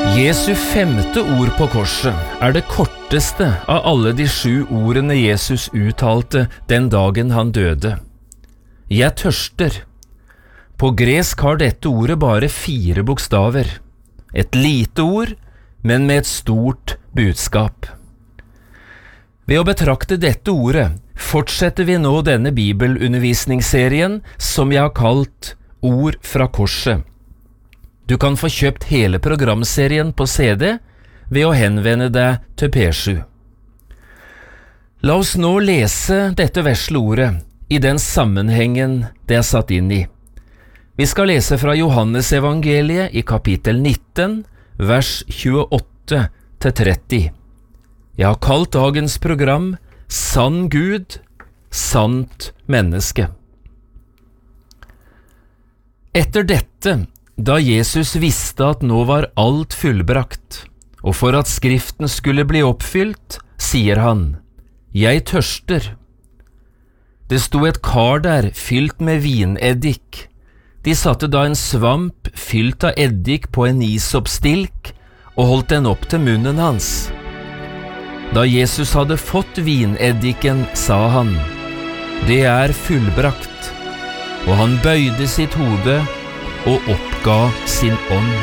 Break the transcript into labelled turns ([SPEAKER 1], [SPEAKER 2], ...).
[SPEAKER 1] Jesu 5. ord på korset det korteste av alle de 7 ordene Jesus uttalte den dagen han døde. Jeg tørster. På gresk har dette ordet bare 4 bokstaver. Et lite ord, men med et stort budskap. Ved å betrakte dette ordet fortsetter vi nå denne bibelundervisningsserien som jeg har kalt Ord fra korset. Du kan få kjøpt hele programserien på CD ved å henvende deg til P7. La oss nå lese dette vesle ordet i den sammenhengen det satt inn i. Vi skal lese fra Johannes evangeliet i kapittel 19, vers 28-30. Jeg har kalt dagens program Sann Gud, sant menneske. Etter dette, da Jesus visste at nå var alt fullbrakt, og for at Skriften skulle bli oppfylt, sier han, «Jeg tørster». Det sto et kar der fylt med vineddik. De satte da en svamp fylt av eddik på en isoppstilk og holdt den opp til munnen hans. Da Jesus hadde fått vineddiken, sa han, «Det fullbrakt», og han bøyde sitt hode og oppga sin ånd.